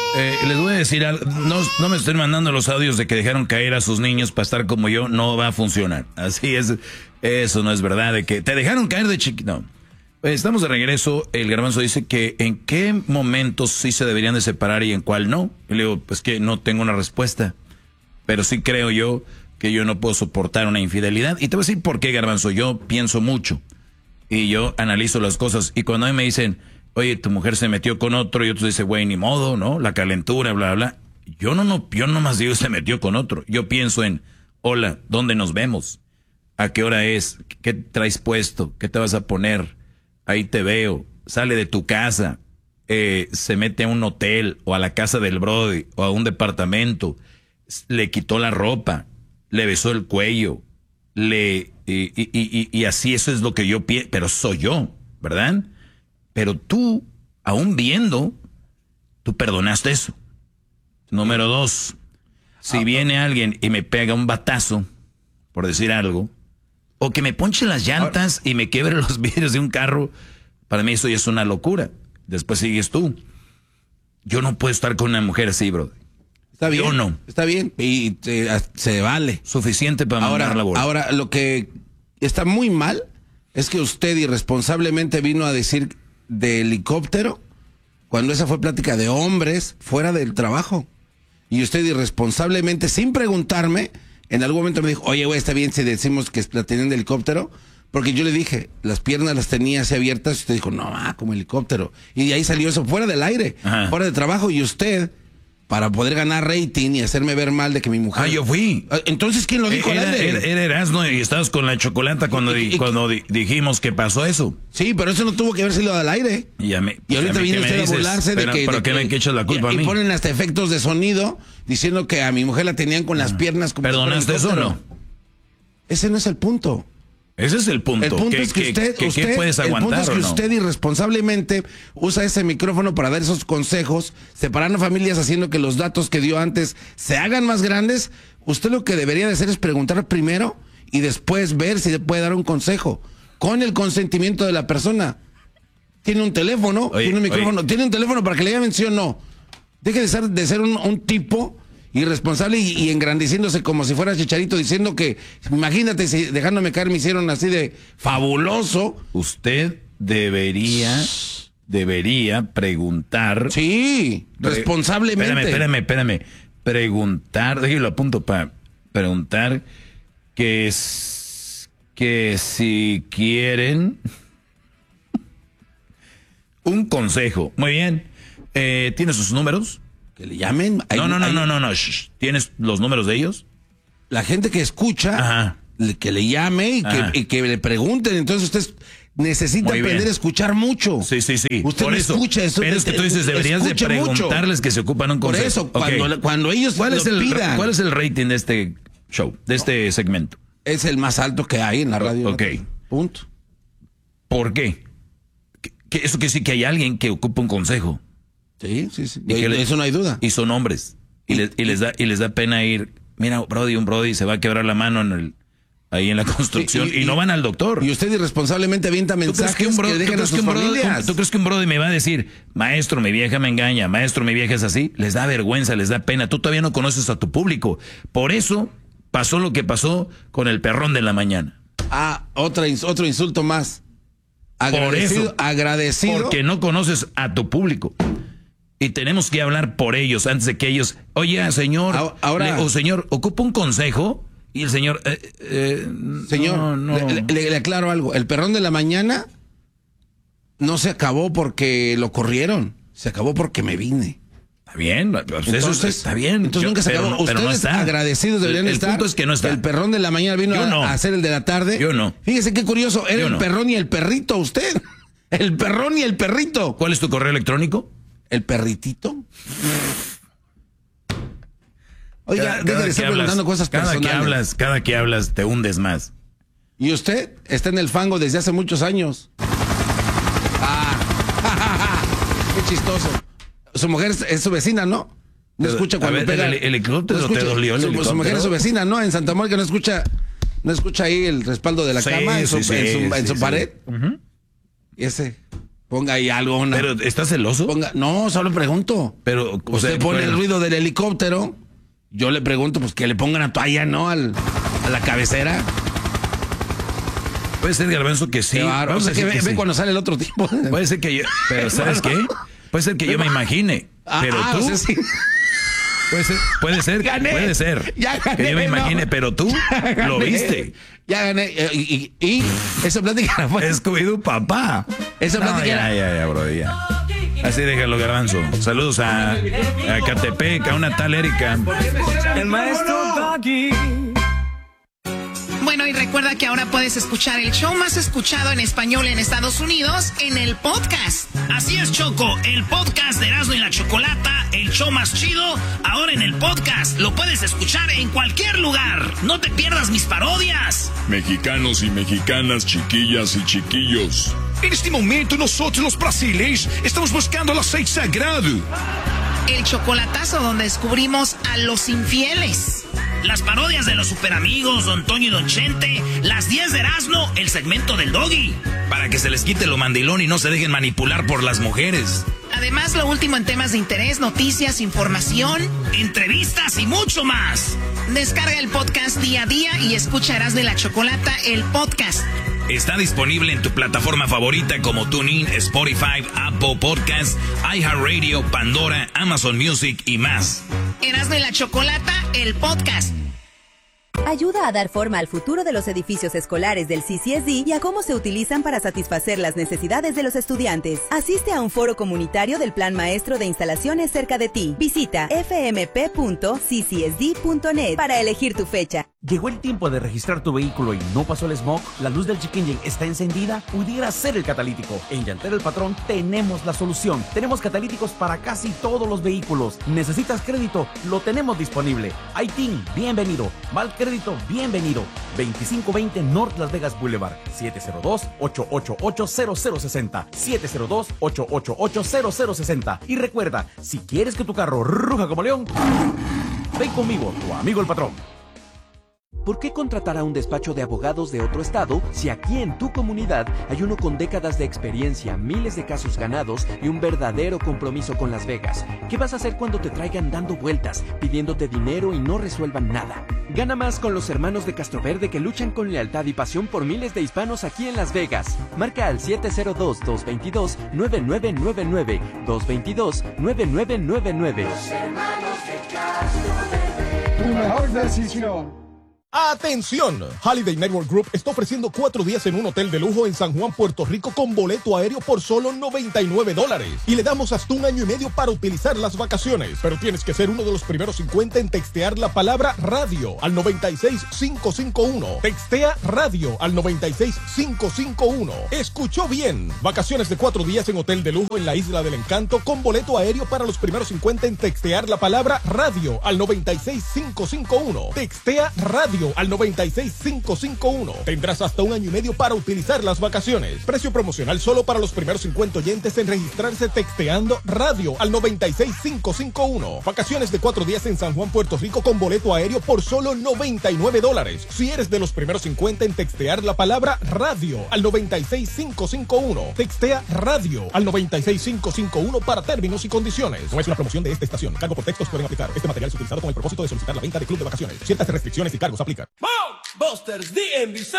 Les voy a decir algo. No me estén mandando los audios de que dejaron caer a sus niños para estar como yo. No va a funcionar. Así es. Eso no es verdad. De que te dejaron caer de chiquito. No. Estamos de regreso. El Garbanzo dice que en qué momentos sí se deberían de separar y en cuál no. Y le digo, pues que no tengo una respuesta. Pero sí creo yo que yo no puedo soportar una infidelidad. Y te voy a decir por qué, Garbanzo. Yo pienso mucho. Y yo analizo las cosas. Y cuando a mí me dicen, oye, tu mujer se metió con otro, y otro dice, güey, ni modo, ¿no? La calentura, bla, bla. Yo nomás digo, se metió con otro. Yo pienso en, hola, ¿dónde nos vemos? ¿A qué hora es? ¿Qué traes puesto? ¿Qué te vas a poner? Ahí te veo. Sale de tu casa. Se mete a un hotel o a la casa del brody o a un departamento. Le quitó la ropa. Le besó el cuello. Y así eso es lo que yo pienso. Pero soy yo, ¿verdad? Pero tú, aún viendo, tú perdonaste eso. Número 2, si viene alguien y me pega un batazo, por decir algo, o que me ponche las llantas y me quiebre los vidrios de un carro, para mí eso ya es una locura. Después sigues tú. Yo no puedo estar con una mujer así, bro. Está bien. Yo no. Está bien y se vale. Suficiente para mandar la bola. Ahora, lo que está muy mal es que usted irresponsablemente vino a decir de helicóptero cuando esa fue plática de hombres fuera del trabajo. Y usted irresponsablemente, sin preguntarme, en algún momento me dijo, oye, güey, está bien si decimos que la tenían de helicóptero, porque yo le dije, las piernas las tenía así abiertas, y usted dijo, no, como helicóptero. Y de ahí salió eso fuera del aire, fuera de trabajo, y usted, para poder ganar rating y hacerme ver mal de que mi mujer... yo fui. Entonces, ¿quién lo dijo? Era Erasmo y estabas con la chocolata cuando dijimos que pasó eso. Sí, pero eso no tuvo que haber salido al aire. Y ahorita viene usted a burlarse de que... ¿Pero qué me echas la culpa a mí? Y ponen hasta efectos de sonido diciendo que a mi mujer la tenían con las piernas... como ¿Perdonaste eso o no? Ese no es el punto. Ese es el punto. El punto es que usted puedes aguantar, el punto es que ¿no? usted irresponsablemente usa ese micrófono para dar esos consejos, separando familias, haciendo que los datos que dio antes se hagan más grandes. Usted lo que debería de hacer es preguntar primero y después ver si le puede dar un consejo con el consentimiento de la persona. Tiene un teléfono, tiene un micrófono, tiene un teléfono para que le llamen sí o no. Deje de ser un tipo irresponsable y engrandeciéndose como si fuera Chicharito, diciendo que, imagínate, si dejándome caer me hicieron así de fabuloso. Usted debería preguntar. Sí, responsablemente. Espérame. Preguntar, déjelo a punto para preguntar que si quieren un consejo. Muy bien. ¿Tiene sus números? Que le llamen. No. ¿Tienes los números de ellos? La gente que escucha, que le llame y que le pregunten. Entonces usted necesita aprender a escuchar mucho. Sí. Usted por eso escucha eso. Pero es que tú dices, deberías de preguntarles mucho. Que se ocupan un consejo. Por eso, cuando ellos pidan. ¿Cuál es el rating de este show, de este segmento? Es el más alto que hay en la radio. Ok. Punto. ¿Por qué? Eso quiere decir que hay alguien que ocupa un consejo. Sí. Eso no hay duda. Y son hombres. Y les da pena ir. Mira, un Brody se va a quebrar la mano ahí en la construcción y no van al doctor. Y usted irresponsablemente avienta mensajes que dejen a sus familias. ¿Tú crees que un Brody me va a decir, maestro, mi vieja me engaña, maestro, mi vieja es así? Les da vergüenza, les da pena. Tú todavía no conoces a tu público. Por eso pasó lo que pasó con el perrón de la mañana. Otro insulto más. Agradecido. Porque no conoces a tu público. Y tenemos que hablar por ellos antes de que ellos, oye, señor, señor, ocupa un consejo. Y el señor, señor, no. Le aclaro algo. El perrón de la mañana no se acabó porque lo corrieron. Se acabó porque me vine. Está bien, eso está bien. Entonces nunca se acabó. Ustedes agradecidos deberían estar. El punto es que no está. El perrón de la mañana vino a hacer el de la tarde. Yo no. Fíjese qué curioso. Era el perrón y el perrito usted. El perrón y el perrito. ¿Cuál es tu correo electrónico? ¿El perritito? Oiga, deja de estar preguntando cosas personales. Cada que hablas te hundes más. Y usted está en el fango desde hace muchos años. Qué chistoso. Su mujer es su vecina, ¿no? No escucha cuando pega. ¿El helicóptero te dolió el helicóptero? Su mujer es su vecina, ¿no? En Santa Mónica no escucha ahí el respaldo de la cama en su pared. Y ese Ponga ahí algo. ¿Pero estás celoso? No, solo pregunto. Pero usted pone el ruido del helicóptero. Yo le pregunto, pues que le pongan a toalla, ¿no? A la cabecera. Puede ser, Garbanzo, que sí. Vamos a decir que ve cuando sale el otro tipo. Puede ser que yo... Pero ¿sabes qué? Puede ser que yo me imagine. Pero tú... O sea, sí. Puede ser. Gané. Puede ser. Ya gané, que yo me imagine, pero tú lo viste. Ya gané. Y esa plática fue... Scooby-Doo, papá. Esa plática ya, bro, ya. Así déjalo, Garbanzo. Saludos a Catepec, a una tal Erika. El maestro Doggy. Bueno, y recuerda que ahora puedes escuchar el show más escuchado en español en Estados Unidos en el podcast. Así es, Choco, el podcast de Erasmo y la Chocolata, el show más chido, ahora en el podcast. Lo puedes escuchar en cualquier lugar. No te pierdas mis parodias. Mexicanos y mexicanas, chiquillas y chiquillos. En este momento nosotros los brasileños estamos buscando el aceite sagrado. El chocolatazo donde descubrimos a los infieles. Las parodias de los superamigos, Don Toño y Don Chente, las 10 de Erasmo, el segmento del Doggy. Para que se les quite lo mandilón y no se dejen manipular por las mujeres. Además, lo último en temas de interés, noticias, información, entrevistas y mucho más. Descarga el podcast día a día y escucha Erasmo y la Chocolata, el podcast. Está disponible en tu plataforma favorita como TuneIn, Spotify, Apple Podcasts, iHeartRadio, Pandora, Amazon Music y más. Erasmo y la Chocolata, el podcast. Ayuda a dar forma al futuro de los edificios escolares del CCSD y a cómo se utilizan para satisfacer las necesidades de los estudiantes. Asiste a un foro comunitario del Plan Maestro de Instalaciones cerca de ti. Visita fmp.ccsd.net para elegir tu fecha. ¿Llegó el tiempo de registrar tu vehículo y no pasó el smog? ¿La luz del check engine está encendida? Pudiera ser el catalítico. En Llantera El Patrón tenemos la solución. Tenemos catalíticos para casi todos los vehículos. ¿Necesitas crédito? Lo tenemos disponible. ITIN, bienvenido. Mal crédito, bienvenido. 2520 North Las Vegas Boulevard. 702-888-0060. 702-888-0060. Y recuerda, si quieres que tu carro ruja como león, ven conmigo, tu amigo el patrón. ¿Por qué contratar a un despacho de abogados de otro estado si aquí en tu comunidad hay uno con décadas de experiencia, miles de casos ganados y un verdadero compromiso con Las Vegas? ¿Qué vas a hacer cuando te traigan dando vueltas, pidiéndote dinero y no resuelvan nada? Gana más con los hermanos de Castroverde que luchan con lealtad y pasión por miles de hispanos aquí en Las Vegas. Marca al 702-222-9999. 222-9999. Los hermanos de Castroverde. Tu mejor decisión. ¡Atención! Holiday Network Group está ofreciendo 4 días en un hotel de lujo en San Juan, Puerto Rico con boleto aéreo por solo $99. Y le damos hasta 1 año y medio para utilizar las vacaciones. Pero tienes que ser uno de los primeros 50 en textear la palabra radio al 96551. Textea radio al 96551. Escuchó bien. Vacaciones de 4 días en hotel de lujo en la Isla del Encanto con boleto aéreo para los primeros 50 en textear la palabra radio al 96551. Textea radio al 96551. Tendrás hasta 1 año y medio para utilizar las vacaciones. Precio promocional solo para los primeros 50 oyentes en registrarse texteando radio al 96551. Vacaciones de 4 días en San Juan, Puerto Rico con boleto aéreo por solo $99. Si eres de los primeros 50 en textear la palabra radio al 96551. Textea radio al 96551 para términos y condiciones. No es una promoción de esta estación. Cargo por textos pueden aplicar. Este material es utilizado con el propósito de solicitar la venta de club de vacaciones. Ciertas restricciones y cargos aplican. Busters DMV